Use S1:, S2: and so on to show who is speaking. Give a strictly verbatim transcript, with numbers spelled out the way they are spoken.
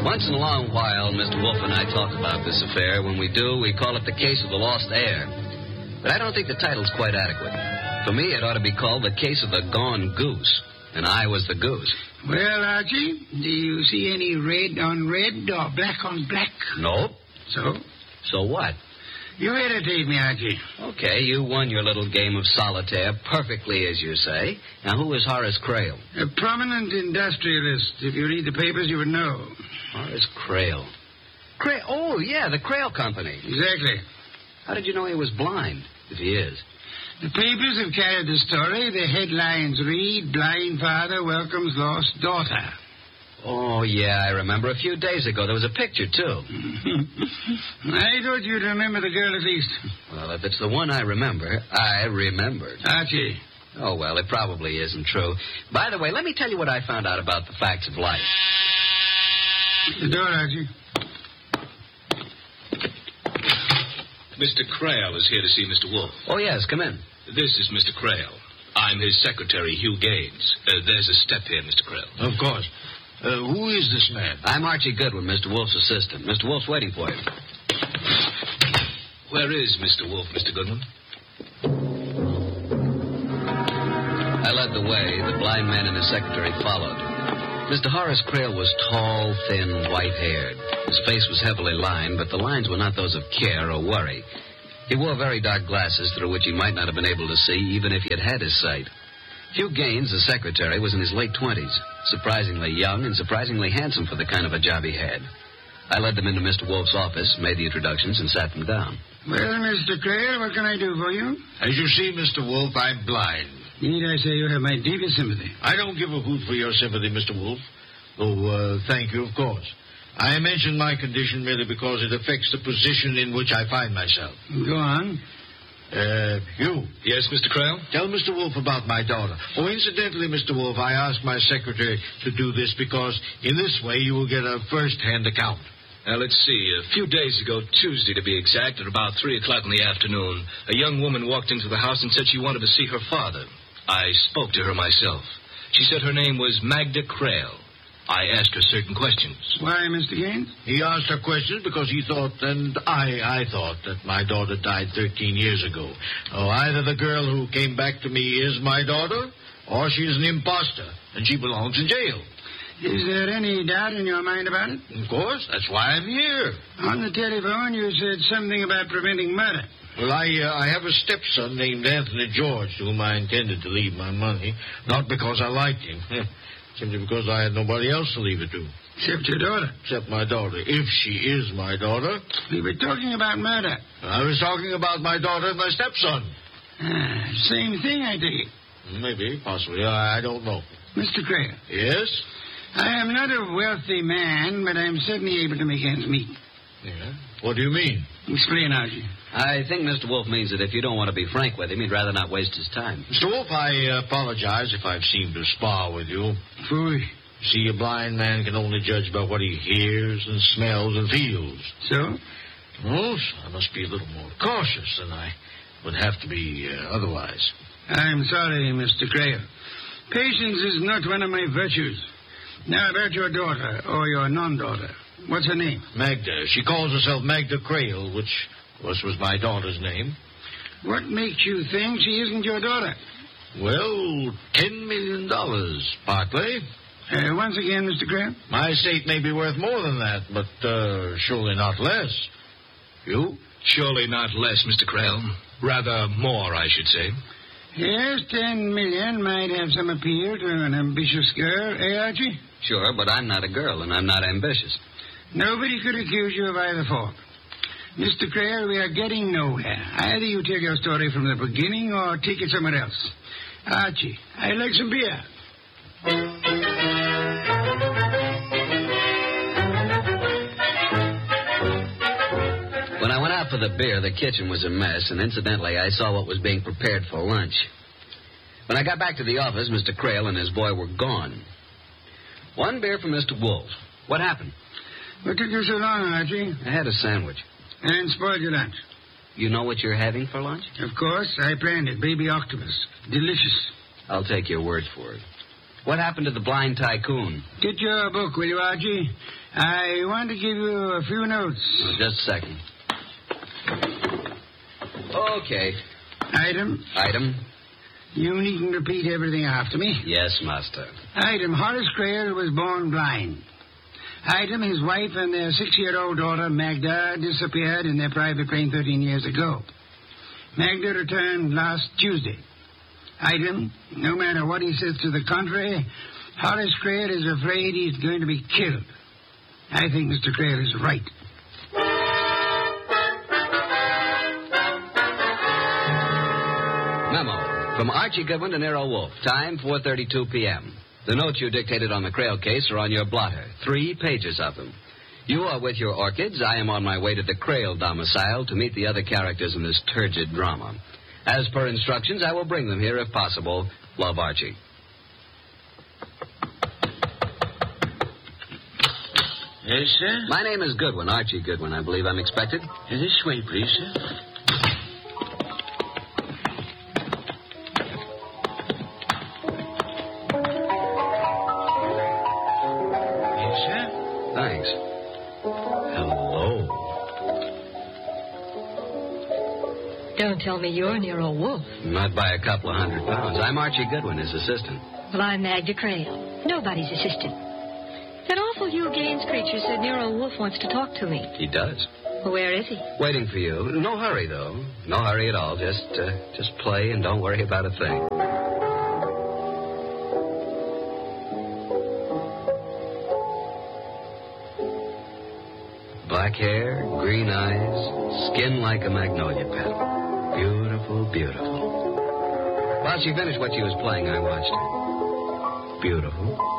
S1: Once in a long while, Mister Wolf and I talk about this affair. When we do, we call it the case of the lost heir. But I don't think the title's quite adequate. For me, it ought to be called the case of the gone goose. And I was the goose.
S2: Well, Archie, do you see any red on red or black on black?
S1: Nope.
S2: So?
S1: So what?
S2: You irritate me, Archie.
S1: Okay, you won your little game of solitaire perfectly, as you say. Now, who is Horace Crail?
S2: A prominent industrialist. If you read the papers, you would know.
S1: Horace Crail. Crail? Oh, yeah, the Crail Company.
S2: Exactly.
S1: How did you know he was blind, if he is?
S2: The papers have carried the story. The headlines read, Blind Father Welcomes Lost Daughter.
S1: Oh, yeah, I remember. A few days ago, there was a picture, too.
S2: I thought you'd remember the girl at least.
S1: Well, if it's the one I remember, I remembered.
S2: Archie.
S1: Oh, well, it probably isn't true. By the way, let me tell you what I found out about the facts of life.
S2: The door, Archie.
S3: Mister Crail is here to see Mister Wolf.
S1: Oh, yes, come in.
S3: This is Mister Crail. I'm his secretary, Hugh Gaines. Uh, there's a step here, Mister Crail.
S4: Of course. Uh, who is this man?
S1: I'm Archie Goodwin, Mister Wolf's assistant. Mister Wolf's waiting for you.
S3: Where is Mister Wolf, Mister Goodwin?
S1: I led the way. The blind man and his secretary followed. Mister Horace Crail was tall, thin, white-haired. His face was heavily lined, but the lines were not those of care or worry. He wore very dark glasses through which he might not have been able to see, even if he had had his sight. Hugh Gaines, the secretary, was in his late twenties, surprisingly young and surprisingly handsome for the kind of a job he had. I led them into Mister Wolf's office, made the introductions, and sat them down.
S2: Well, Mister Crail, what can I do for you?
S4: As you see, Mister Wolf, I'm blind.
S2: Need I say you have my deepest sympathy?
S4: I don't give a hoot for your sympathy, Mister Wolf. Though, uh, thank you, of course. I mention my condition merely because it affects the position in which I find myself.
S2: Go on.
S4: Uh, you.
S3: Yes, Mister Crail?
S4: Tell Mister Wolf about my daughter. Oh, incidentally, Mister Wolf, I asked my secretary to do this because in this way you will get a first-hand account.
S3: Now, let's see. A few days ago, Tuesday to be exact, at about three o'clock in the afternoon, a young woman walked into the house and said she wanted to see her father. I spoke to her myself. She said her name was Magda Crail. I asked her certain questions.
S2: Why, Mister Gaines?
S4: He asked her questions because he thought, and I, I thought, that my daughter died thirteen years ago. Oh, either the girl who came back to me is my daughter, or she's an imposter, and she belongs in jail.
S2: Is there any doubt in your mind about it?
S4: Of course. That's why I'm here.
S2: On the telephone, you said something about preventing murder.
S4: Well, I uh, I have a stepson named Anthony George to whom I intended to leave my money, not because I liked him, simply because I had nobody else to leave it to.
S2: Except your daughter.
S4: Except my daughter, if she is my daughter.
S2: We were talking about murder.
S4: I was talking about my daughter and my stepson.
S2: Ah, same thing, I take it.
S4: Maybe, possibly. I, I don't know.
S2: Mister Crail.
S4: Yes?
S2: I am not a wealthy man, but I'm certainly able to make ends meet.
S4: Yeah? What do you mean?
S2: Explain, Archie.
S1: I think Mister Wolf means that if you don't want to be frank with him, he'd rather not waste his time.
S4: Mister Wolf, I uh, apologize if I've seemed to spar with you.
S2: Phooey.
S4: See, a blind man can only judge by what he hears and smells and feels.
S2: So?
S4: Well, I must be a little more cautious than I would have to be uh, otherwise.
S2: I'm sorry, Mister Crail. Patience is not one of my virtues. Now, about your daughter, or your non-daughter. What's her name?
S4: Magda. She calls herself Magda Crail, which, of course, was my daughter's name.
S2: What makes you think she isn't your daughter?
S4: Well, ten million dollars, partly.
S2: Uh, once again, Mister Crail?
S4: My estate may be worth more than that, but uh, surely not less. You?
S3: Surely not less, Mister Crail. Rather more, I should say.
S2: Yes, ten million might have some appeal to an ambitious girl, eh, Archie?
S1: Sure, but I'm not a girl, and I'm not ambitious.
S2: Nobody could accuse you of either fault. Mister Crail, we are getting nowhere. Either you tell your story from the beginning or take it somewhere else. Archie, I'd like some beer.
S1: When I went out for the beer, the kitchen was a mess, and incidentally, I saw what was being prepared for lunch. When I got back to the office, Mister Crail and his boy were gone. One beer for Mister Wolf. What happened?
S2: What took you so long, Archie?
S1: I had a sandwich.
S2: And spoiled your lunch.
S1: You know what you're having for lunch?
S2: Of course. I planned it. Baby octopus. Delicious.
S1: I'll take your word for it. What happened to the blind tycoon?
S2: Get your book, will you, Archie? I want to give you a few notes.
S1: Oh, just a second. Okay.
S2: Item.
S1: Item.
S2: You needn't repeat everything after me.
S1: Yes, master.
S2: Item. Horace Crail was born blind. Item. His wife and their six-year-old daughter, Magda, disappeared in their private plane thirteen years ago. Magda returned last Tuesday. Item. No matter what he says to the contrary, Horace Crail is afraid he's going to be killed. I think Mister Crail is right.
S1: Memo. From Archie Goodwin to Nero Wolfe. Time, four thirty-two p.m. The notes you dictated on the Crail case are on your blotter. Three pages of them. You are with your orchids. I am on my way to the Crail domicile to meet the other characters in this turgid drama. As per instructions, I will bring them here if possible. Love, Archie.
S5: Yes, sir?
S1: My name is Goodwin, Archie Goodwin, I believe I'm expected.
S5: This way, please, sir. Yes, sir?
S1: Thanks. Hello.
S6: Don't tell me you're Nero Wolfe.
S1: Not by a couple of hundred pounds. I'm Archie Goodwin, his assistant.
S6: Well, I'm Magda Crail. Nobody's assistant. That awful Hugh Gaines creature said Nero Wolfe wants to talk to me.
S1: He does.
S6: Well, where is he?
S1: Waiting for you. No hurry, though. No hurry at all. Just, uh, just play and don't worry about a thing. Black hair, green eyes, skin like a magnolia petal. Beautiful, beautiful. While she finished what she was playing, I watched her. Beautiful.